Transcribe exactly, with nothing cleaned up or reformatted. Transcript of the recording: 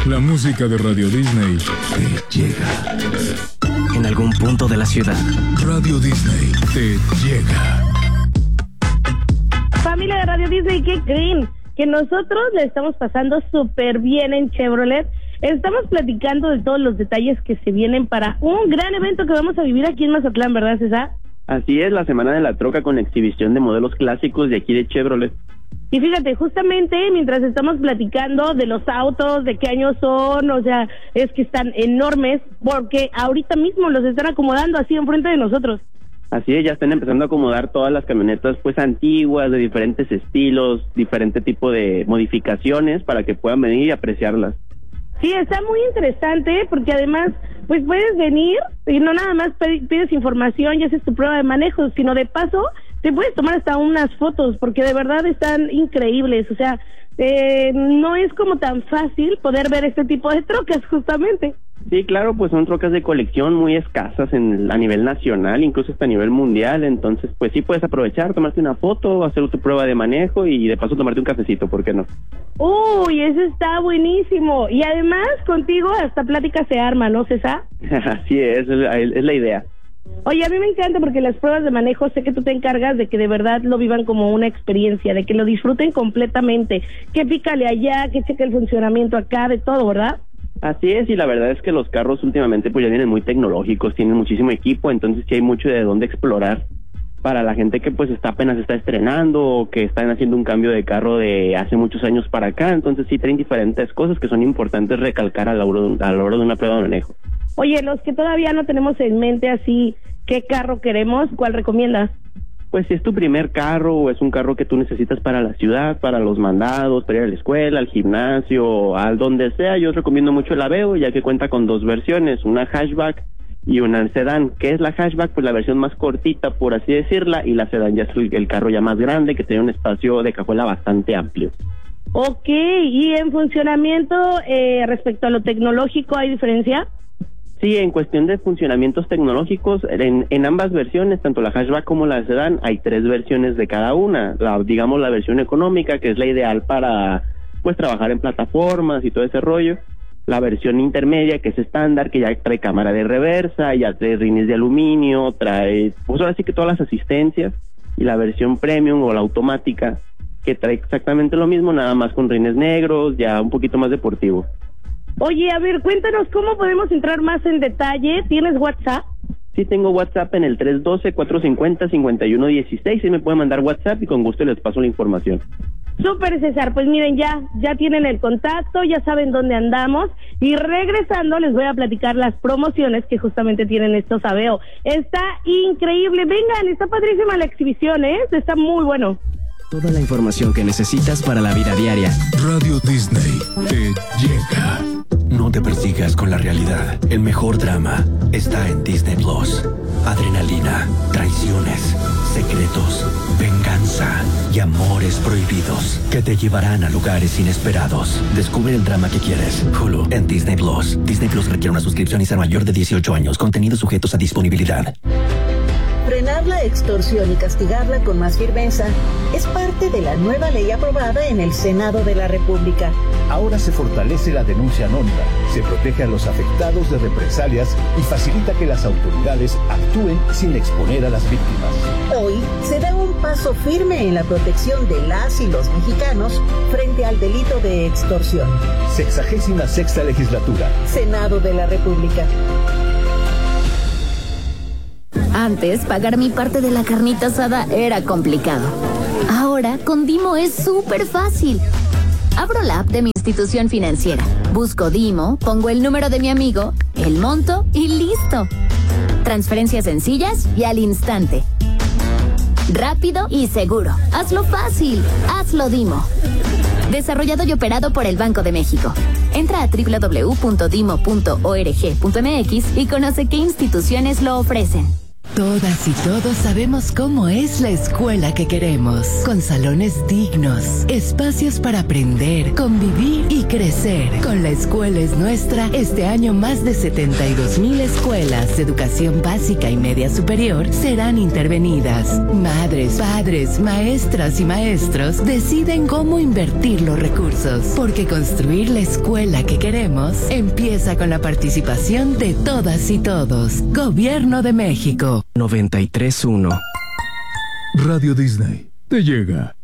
La música de Radio Disney te llega. En algún punto de la ciudad. Radio Disney te llega. Familia de Radio Disney, ¿qué creen? Que nosotros le estamos pasando súper bien en Chevrolet. Estamos platicando de todos los detalles que se vienen para un gran evento que vamos a vivir aquí en Mazatlán, ¿verdad, César? Así es, la Semana de la Troca con exhibición de modelos clásicos de aquí de Chevrolet. Y fíjate, justamente mientras estamos platicando de los autos, de qué años son, o sea, es que están enormes, porque ahorita mismo los están acomodando así enfrente de nosotros. Así es, ya están empezando a acomodar todas las camionetas pues antiguas, de diferentes estilos, diferente tipo de modificaciones para que puedan venir y apreciarlas. Sí, está muy interesante porque además pues puedes venir y no nada más pides información y haces tu prueba de manejo, sino de paso te puedes tomar hasta unas fotos porque de verdad están increíbles, o sea, eh, no es como tan fácil poder ver este tipo de trocas justamente. Sí, claro, pues son trocas de colección muy escasas en, a nivel nacional, incluso hasta a nivel mundial, entonces pues sí puedes aprovechar, tomarte una foto, hacer tu prueba de manejo y de paso tomarte un cafecito, ¿por qué no? Uy, eso está buenísimo, y además contigo hasta plática se arma, ¿no, César? Así es, es la, es la idea. Oye, a mí me encanta porque las pruebas de manejo sé que tú te encargas de que de verdad lo vivan como una experiencia, de que lo disfruten completamente, que pícale allá, que cheque el funcionamiento acá, de todo, ¿verdad? Así es, y la verdad es que los carros últimamente pues ya vienen muy tecnológicos, tienen muchísimo equipo, entonces sí hay mucho de dónde explorar para la gente que pues está apenas está estrenando o que están haciendo un cambio de carro de hace muchos años para acá, entonces sí traen diferentes cosas que son importantes recalcar a la hora, a la hora de una prueba de manejo. Oye, los que todavía no tenemos en mente así qué carro queremos, ¿cuál recomiendas? Pues si es tu primer carro o es un carro que tú necesitas para la ciudad, para los mandados, para ir a la escuela, al gimnasio, al donde sea, yo recomiendo mucho el Aveo, ya que cuenta con dos versiones, una hatchback y una sedán. ¿Qué es la hatchback? Pues la versión más cortita, por así decirla, y la sedán ya es el, el carro ya más grande, que tiene un espacio de cajuela bastante amplio. Ok, ¿y en funcionamiento eh, respecto a lo tecnológico hay diferencia? Sí, en cuestión de funcionamientos tecnológicos, en, en ambas versiones, tanto la hatchback como la sedán, hay tres versiones de cada una. La, digamos la versión económica, que es la ideal para pues trabajar en plataformas y todo ese rollo. La versión intermedia, que es estándar, que ya trae cámara de reversa, ya trae rines de aluminio, trae, pues ahora sí que todas las asistencias. Y la versión premium o la automática, que trae exactamente lo mismo, nada más con rines negros, ya un poquito más deportivo. Oye, a ver, cuéntanos cómo podemos entrar más en detalle. ¿Tienes WhatsApp? Sí, tengo WhatsApp en el tres uno dos, cuatro cinco cero, cinco uno uno seis. Sí me pueden mandar WhatsApp y con gusto les paso la información. Súper, César. Pues miren, ya, ya tienen el contacto, ya saben dónde andamos. Y regresando les voy a platicar las promociones que justamente tienen estos Aveo. Está increíble. Vengan, está padrísima la exhibición, ¿eh? Está muy bueno. Toda la información que necesitas para la vida diaria. Radio Disney te llega. No te persigas con la realidad. El mejor drama está en Disney Plus. Adrenalina, traiciones, secretos, venganza y amores prohibidos que te llevarán a lugares inesperados. Descubre el drama que quieres. Hulu en Disney Plus. Disney Plus requiere una suscripción y ser mayor de dieciocho años. Contenidos sujetos a disponibilidad. Frenar la extorsión y castigarla con más firmeza es parte de la nueva ley aprobada en el Senado de la República. Ahora se fortalece la denuncia anónima, se protege a los afectados de represalias y facilita que las autoridades actúen sin exponer a las víctimas. Hoy se da un paso firme en la protección de las y los mexicanos frente al delito de extorsión. Sexagésima sexta legislatura. Senado de la República. Antes, pagar mi parte de la carnita asada era complicado. Ahora, con Dimo es súper fácil. Abro la app de mi institución financiera, busco Dimo, pongo el número de mi amigo, el monto y listo. Transferencias sencillas y al instante. Rápido y seguro. Hazlo fácil. Hazlo Dimo. Desarrollado y operado por el Banco de México. Entra a doble u doble u doble u punto dimo punto org punto m x y conoce qué instituciones lo ofrecen. Todas y todos sabemos cómo es la escuela que queremos, con salones dignos, espacios para aprender, convivir y crecer. Con La Escuela es Nuestra, este año más de setenta y dos mil escuelas de educación básica y media superior serán intervenidas. Madres, padres, maestras y maestros deciden cómo invertir los recursos, porque construir la escuela que queremos empieza con la participación de todas y todos. Gobierno de México. noventa y tres punto uno. Radio Disney te llega.